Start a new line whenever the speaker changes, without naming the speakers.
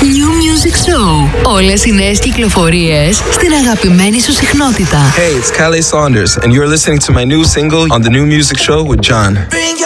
New Music Show. Όλες οι νέες κυκλοφορίες στην αγαπημένη σου συχνότητα.
Hey, it's Calais Saunders and you're listening to my new single on the New Music Show with John.